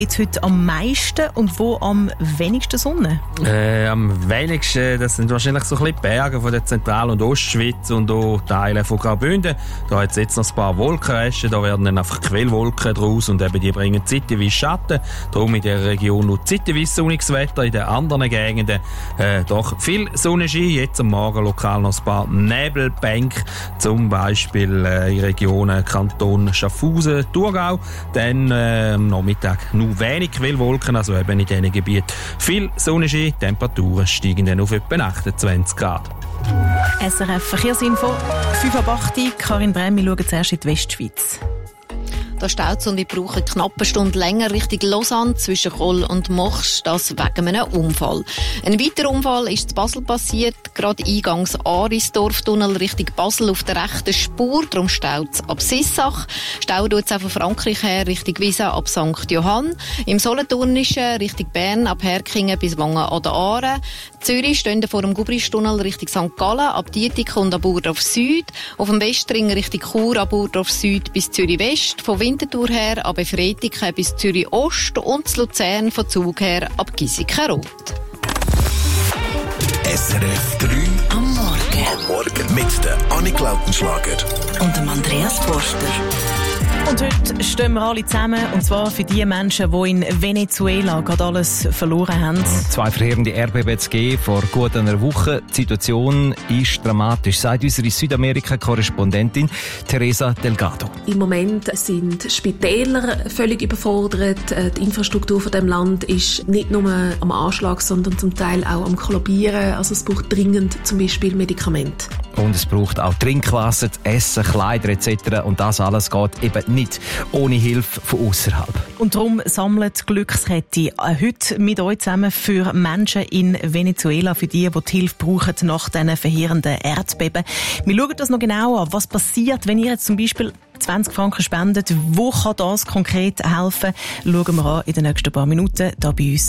jetzt heute am meisten und wo am wenigsten Sonne? Am wenigsten, das sind wahrscheinlich so ein bisschen die Berge von der Zentral- und Ostschweiz und auch Teile von Graubünden. Da hat es jetzt noch ein paar Wolkenresten, da werden dann einfach Quellwolken draus und eben die bringen zeitweise Schatten. Darum in der Region nur zeitweise sonniges Wetter, in den anderen Gegenden doch viel Sonnenschein. Jetzt am Morgen lokal noch ein paar Nebelbänke, zum Beispiel in Regionen Kanton Schaffhausen, Thurgau. Dann am Nachmittag nur wenig Quellwolken, also eben in diesen Gebieten viel Sonnenschein. Temperaturen steigen dann auf etwa 28 Grad. SRF Verkehrsinfo, 5:08 Karin Brehm, wir schauen zuerst in die Westschweiz. Da staut es und ich brauche knapp eine Stunde länger Richtung Lausanne zwischen Koll und Mochs, das wegen einem Unfall. Ein weiterer Unfall ist in Basel passiert, gerade eingangs Arisdorf-Tunnel Richtung Basel auf der rechten Spur, darum staut es ab Sissach. Stau tut es auch von Frankreich her Richtung Wiesa ab St. Johann. Im Solothurnischen Richtung Bern ab Herkingen bis Wangen an der Aare. Zürich stehen vor dem Gubristunnel Richtung St. Gallen ab Dietike und ab Burdorf Süd. Auf dem Westring Richtung Chur ab Burdorf Süd bis Zürich West. Von Winterthur her ab Efretiken bis Zürich Ost und zu Luzern von Zug her ab Giesiken-Rot. SRF 3 am Morgen. Am Morgen mit der Annik Lautenschlager Und dem Andreas Forster. Und heute stehen wir alle zusammen, und zwar für die Menschen, die in Venezuela gerade alles verloren haben. 2 verheerende Erdbeben zu geben vor gut einer Woche. Die Situation ist dramatisch, sagt unsere Südamerika-Korrespondentin Teresa Delgado. Im Moment sind Spitäler völlig überfordert. Die Infrastruktur von dem Land ist nicht nur am Anschlag, sondern zum Teil auch am Kollabieren. Also es braucht dringend zum Beispiel Medikamente. Und es braucht auch Trinkwasser, Essen, Kleider etc. Und das alles geht eben nicht ohne Hilfe von außerhalb. Und darum sammelt Glückskette heute mit euch zusammen für Menschen in Venezuela, für die Hilfe brauchen nach diesen verheerenden Erdbeben. Wir schauen das noch genau an. Was passiert, wenn ihr jetzt zum Beispiel 20 Franken spendet? Wo kann das konkret helfen? Schauen wir an in den nächsten paar Minuten hier bei uns